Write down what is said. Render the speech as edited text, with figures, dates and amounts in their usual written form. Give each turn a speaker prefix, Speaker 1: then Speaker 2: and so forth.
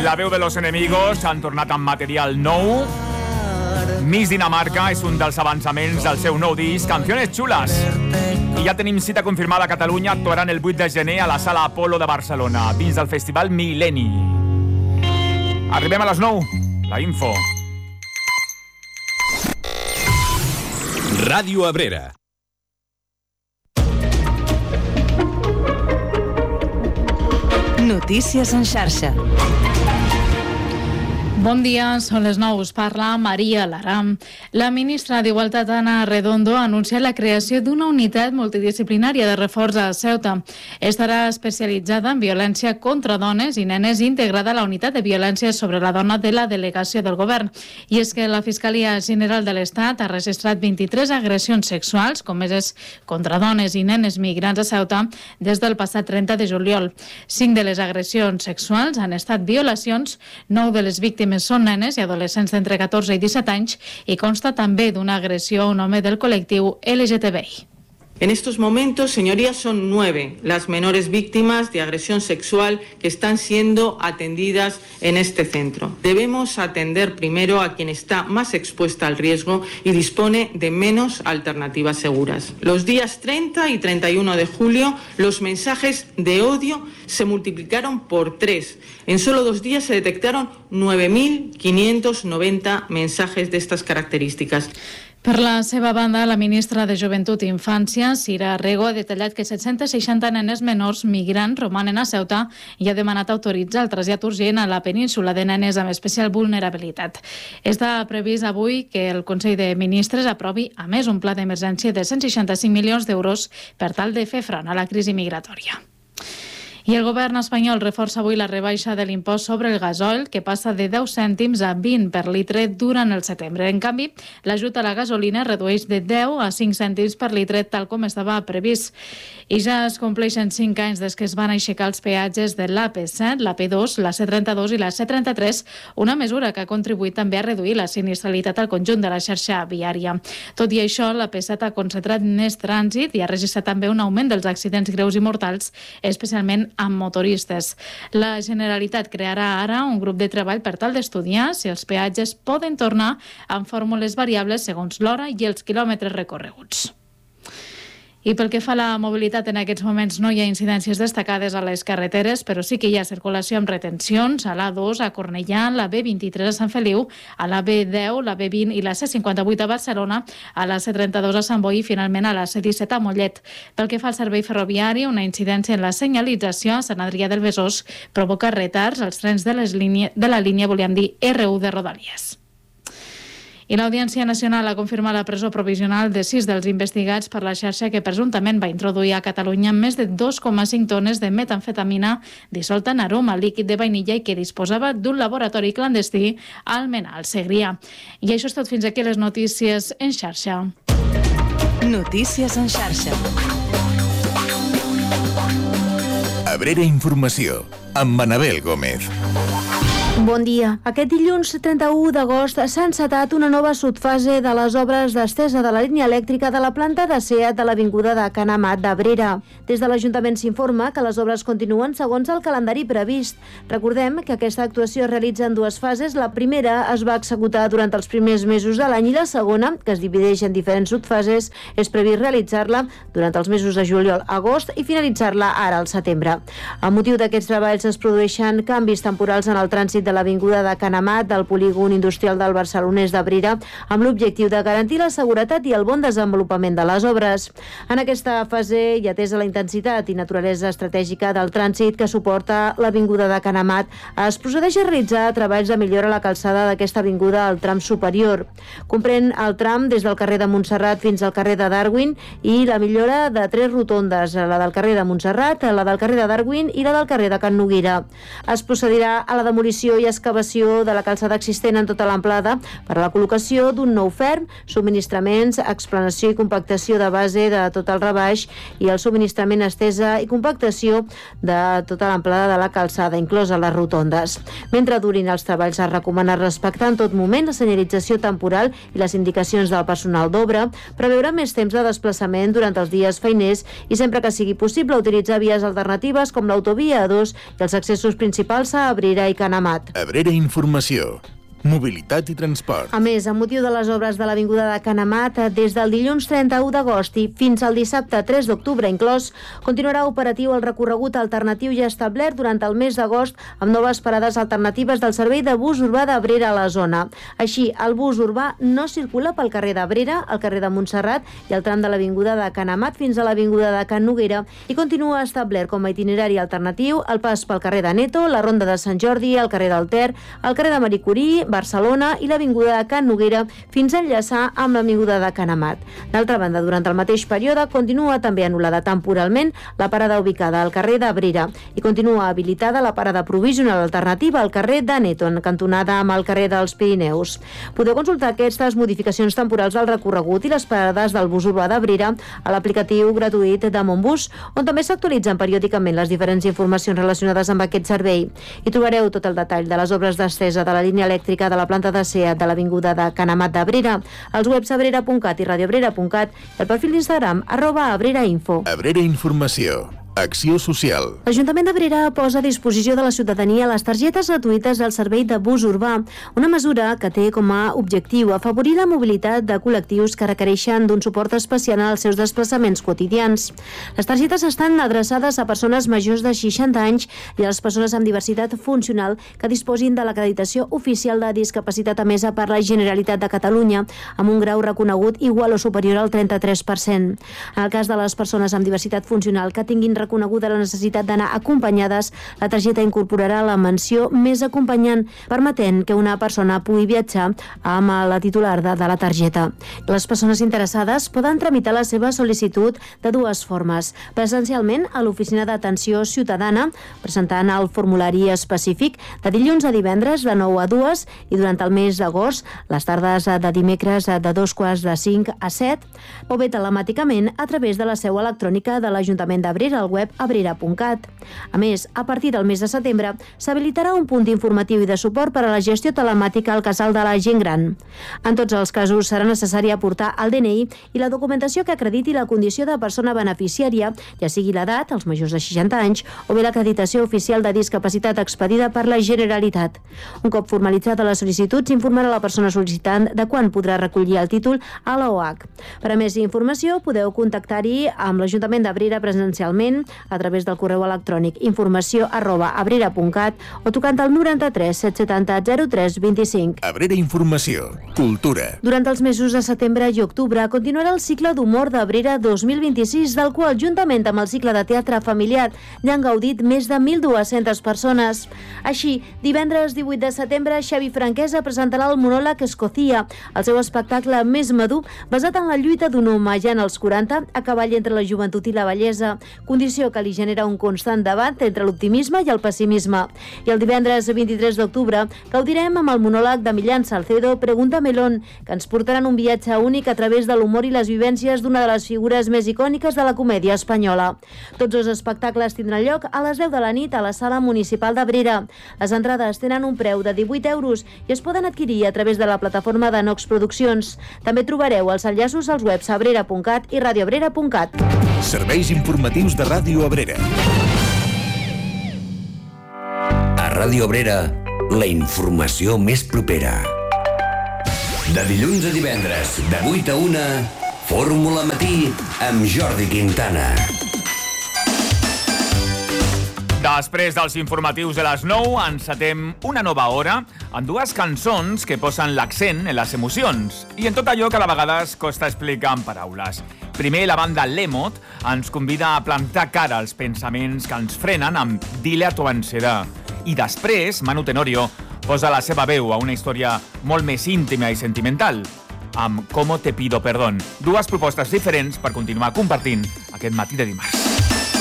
Speaker 1: La veu de los enemigos han tornat amb material nou. Miss Dinamarca és un dels avançaments del seu nou disc, Canciones Chulas. I ja tenim cita confirmada a Catalunya, actuaran el 8 de gener a la Sala Apolo de Barcelona, dins del Festival Mil·lenni. Arribem a les 9. La info.
Speaker 2: Ràdio Abrera.
Speaker 3: Notícies en xarxa.
Speaker 4: Bon dia, són les 9, us parla Maria Lara. La ministra d'Igualtat, Ana Redondo, ha anunciat la creació d'una unitat multidisciplinària de reforç a Ceuta. Estarà especialitzada en violència contra dones i nenes, integrada a la unitat de violència sobre la dona de la delegació del govern. I és que la Fiscalia General de l'Estat ha registrat 23 agressions sexuals comeses contra dones i nenes migrants a Ceuta des del passat 30 de juliol. 5 de les agressions sexuals han estat violacions, 9 de les víctimes són nenes i adolescents d'entre 14 i 17 anys i consta també d'una agressió a un home del col·lectiu LGTBI.
Speaker 5: En estos momentos, señorías, son 9 las menores víctimas de agresión sexual que están siendo atendidas en este centro. Debemos atender primero a quien está más expuesta al riesgo y dispone de menos alternativas seguras. Los días 30 y 31 de julio, los mensajes de odio se multiplicaron por 3. En solo 2 días se detectaron 9.590 mensajes de estas características.
Speaker 4: Per la seva banda, la ministra de Joventut i Infància, Sira Rego, ha detallat que 760 nenes menors migrants romanen a Ceuta i ha demanat autoritzar el trasllat urgent a la península de nenes amb especial vulnerabilitat. Està previst avui que el Consell de Ministres aprovi, a més, un pla d'emergència de 165 milions d'euros per tal de fer front a la crisi migratòria. I el govern espanyol reforça avui la rebaixa de l'impost sobre el gasoil, que passa de 10 cèntims a 20 per litre durant el setembre. En canvi, l'ajut a la gasolina redueix de 10 a 5 cèntims per litre, tal com estava previst. I ja es compleixen 5 anys des que es van aixecar els peatges de l'AP7, l'AP2, la C32 i la C33, una mesura que ha contribuït també a reduir la sinistralitat al conjunt de la xarxa viària. Tot i això, l'AP7 ha concentrat més trànsit i ha registrat també un augment dels accidents greus i mortals, especialment amb motoristes. La Generalitat crearà ara un grup de treball per tal d'estudiar si els peatges poden tornar amb fórmules variables segons l'hora i els quilòmetres recorreguts. I pel que fa a la mobilitat, en aquests moments no hi ha incidències destacades a les carreteres, però sí que hi ha circulació amb retencions a l'A2, a Cornellà, la B23 a Sant Feliu, a la B10, la B20 i la C58 a Barcelona, a la C32 a Sant Boi i finalment a la C17 a Mollet. Pel que fa al servei ferroviari, una incidència en la senyalització a Sant Adrià del Besòs provoca retards als trens de la línia, volíem dir, R1 de Rodalies. I l'Audiència Nacional ha confirmat la presó provisional de 6 dels investigats per la xarxa que presumptament va introduir a Catalunya més de 2,5 tones de metamfetamina dissolta en aroma líquid de vainilla i que disposava d'un laboratori clandestí a Almenar, al Segrià. I això és tot, fins aquí les notícies en xarxa.
Speaker 3: Notícies en xarxa.
Speaker 2: Abrera Informació, amb Manabel Gómez.
Speaker 6: Bon dia. Aquest dilluns 31 d'agost s'ha encetat una nova subfase de les obres d'estesa de la línia elèctrica de la planta de SEAT de l'Avinguda de Can Amat d'Abrera. Des de l'Ajuntament s'informa que les obres continuen segons el calendari previst. Recordem que aquesta actuació es realitza en 2 fases. La primera es va executar durant els primers mesos de l'any i la segona, que es divideix en diferents subfases, és previst realitzar-la durant els mesos de juliol-agost i finalitzar-la ara al setembre. A motiu d'aquests treballs es produeixen canvis temporals en el trànsit de l'Avinguda de Can Amat del polígon industrial del Barcelonès d'Abrera amb l'objectiu de garantir la seguretat i el bon desenvolupament de les obres. En aquesta fase, i atesa la intensitat i naturalesa estratègica del trànsit que suporta l'Avinguda de Can Amat, es procedeix a realitzar treballs de millora a la calçada d'aquesta avinguda al tram superior. Comprèn el tram des del carrer de Montserrat fins al carrer de Darwin i la millora de 3 rotondes, la del carrer de Montserrat, la del carrer de Darwin i la del carrer de Can Noguera. Es procedirà a la demolició i excavació de la calçada existent en tota l'amplada per a la col·locació d'un nou ferm, subministraments, explanació i compactació de base de tot el rebaix i el subministrament, estesa i compactació de tota l'amplada de la calçada, inclosa les rotondes. Mentre durin els treballs, es recomana respectar en tot moment la senyalització temporal i les indicacions del personal d'obra, preveure més temps de desplaçament durant els dies feiners i sempre que sigui possible utilitzar vies alternatives com l'autovia A2 i els accessos principals a Abrera i Can Amat. Canamat.
Speaker 2: Abrera Informació. Mobilitat i transport.
Speaker 6: A més, amb motiu de les obres de l'Avinguda de Canamat, des del dilluns 31 d'agost i fins al dissabte 3 d'octubre inclòs, continuarà operatiu el recorregut alternatiu ja establert durant el mes d'agost amb noves parades alternatives del servei de bus urbà d'Abrera a la zona. Així, el bus urbà no circula pel carrer d'Abrera, el carrer de Montserrat i el tram de l'Avinguda de Canamat fins a l'Avinguda de Can Noguera i continua establert com a itinerari alternatiu el pas pel carrer de Neto, la Ronda de Sant Jordi, el carrer del Ter, el carrer de Marie Curie, Barcelona i l'Avinguda de Can Noguera fins a enllaçar amb l'Avinguda de Canamat. D'altra banda, durant el mateix període continua també anul·lada temporalment la parada ubicada al carrer d'Abrera i continua habilitada la parada provisional alternativa al carrer de Neto, cantonada amb el carrer dels Pirineus. Podeu consultar aquestes modificacions temporals del recorregut i les parades del bus urbà d'Abrera a l'aplicatiu gratuït de Montbus, on també s'actualitzen periòdicament les diferents informacions relacionades amb aquest servei. Hi trobareu tot el detall de les obres d'estesa de la línia elèctrica de la planta de SEAT de l'Avinguda de Canamat d'Abrera, als webs abrera.cat i radioabrera.cat i el perfil d'Instagram @abrerainfo.
Speaker 2: Abrera Informació. Acció social.
Speaker 6: L'Ajuntament d'Abrera posa a disposició de la ciutadania les targetes gratuïtes del servei de bus urbà, una mesura que té com a objectiu afavorir la mobilitat de col·lectius que requereixen d'un suport especial en els seus desplaçaments quotidians. Les targetes estan adreçades a persones majors de 60 anys i a les persones amb diversitat funcional que disposin de l'acreditació oficial de discapacitat emesa per la Generalitat de Catalunya, amb un grau reconegut igual o superior al 33%. En el cas de les persones amb diversitat funcional que tinguin reconeguda la necessitat d'anar acompanyades, la targeta incorporarà la menció més acompanyant, permetent que una persona pugui viatjar amb la titular de la targeta. Les persones interessades poden tramitar la seva sol·licitud de dues formes. Presencialment a l'Oficina d'Atenció Ciutadana, presentant el formulari específic de dilluns a divendres de 9 a 2 i durant el mes d'agost, les tardes de dimecres de 2:45 a 7, o bé telemàticament a través de la seu electrònica de l'Ajuntament d'Abrera, al web abrera.cat. A més, a partir del mes de setembre, s'habilitarà un punt informatiu i de suport per a la gestió telemàtica al casal de la gent gran. En tots els casos serà necessari aportar el DNI i la documentació que acrediti la condició de persona beneficiària, ja sigui l'edat, els majors de 60 anys, o bé l'acreditació oficial de discapacitat expedida per la Generalitat. Un cop formalitzada la sol·licitud, s'informarà la persona sol·licitant de quan podrà recollir el títol a l'OH. Per a més informació, podeu contactar-hi amb l'Ajuntament d'Abrera presencialment a través del correu electrònic informació@abrera.cat o tocant al 93 770 03 25.
Speaker 2: Abrera Informació. Cultura.
Speaker 6: Durant els mesos de setembre i octubre continuarà el cicle d'humor d'Abrera 2026, del qual, juntament amb el cicle de teatre familiar, ja han gaudit més de 1.200 persones. Així, divendres 18 de setembre, Xavi Franquesa presentarà el monòleg Escocia, el seu espectacle més madur, basat en la lluita d'un home ja en els 40 a cavall entre la joventut i la vellesa, condició que li genera un constant debat entre l'optimisme i el pessimisme. I el divendres 23 d'octubre gaudirem amb el monòleg de Millán Salcedo, Pregunta Melón, que ens portaran un viatge únic a través de l'humor i les vivències d'una de les figures més icòniques de la comèdia espanyola. Tots els espectacles tindran lloc a les 10 de la nit a la Sala Municipal d'Abrera. Les entrades tenen un preu de 18 euros i es poden adquirir a través de la plataforma de Nox Produccions. També trobareu els enllaços als webs abrera.cat i radioabrera.cat.
Speaker 2: Serveis informatius de Ràdio Abrera.
Speaker 7: A Ràdio Abrera, la informació més propera. De dilluns a divendres, de 8 a 1, Fórmula Matí amb Jordi Quintana.
Speaker 1: Després dels informatius de les 9, encetem una nova hora amb dues cançons que posen l'accent en les emocions i en tot allò que de vegades costa explicar en paraules. Primer, la banda Lemot ens convida a plantar cara als pensaments que ens frenen amb Dile a tu ansiedad. I després, Manu Tenorio posa la seva veu a una història molt més íntima i sentimental, amb Cómo te pido perdón. Dues propostes diferents per continuar compartint aquest matí de dimarts.